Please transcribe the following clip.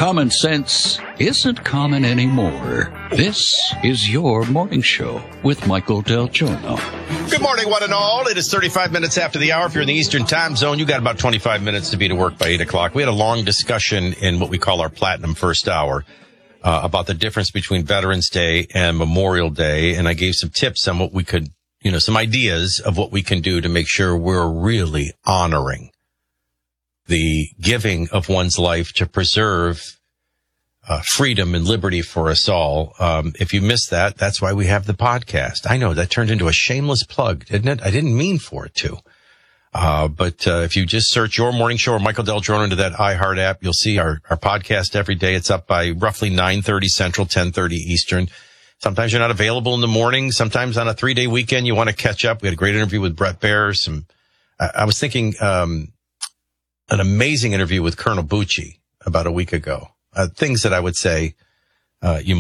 common sense isn't common anymore. This is your morning show with Michael Del Giorno. Good morning, one and all. It is 35 minutes after the hour. If you're in the Eastern time zone, you got about 25 minutes to be to work by 8 o'clock. We had a long discussion in what we call our Platinum First Hour about the difference between Veterans Day and Memorial Day. And I gave some tips on what we could, some ideas of what we can do to make sure we're really honoring the giving of one's life to preserve freedom and liberty for us all. If you missed that, that's why we have the podcast. I know that turned into a shameless plug, didn't it? I didn't mean for it to. But if you just search Your Morning Show or Michael Del Giorno into that iHeart app, you'll see our podcast every day. It's up by roughly 9:30 Central, 10:30 Eastern. Sometimes you're not available in the morning. Sometimes on a 3-day weekend, you want to catch up. We had a great interview with Brett Baer. I was thinking, an amazing interview with Colonel Bucci about a week ago. Things that I would say, you